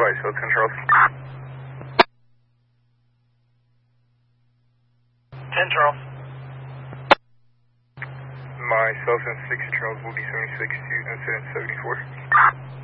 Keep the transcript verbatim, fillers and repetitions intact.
advise, so ten Charles. ten Charles. Myself and six Charles will be seventy-six to incident seventy-four.